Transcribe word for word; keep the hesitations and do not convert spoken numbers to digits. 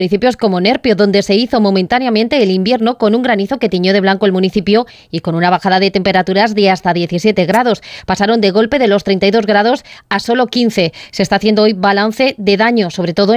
Municipios como Nerpio, donde se hizo momentáneamente el invierno con un granizo que tiñó de blanco el municipio y con una bajada de temperaturas de hasta diecisiete grados. Pasaron de golpe de los treinta y dos grados a solo quince. Se está haciendo hoy balance de daño, sobre todo en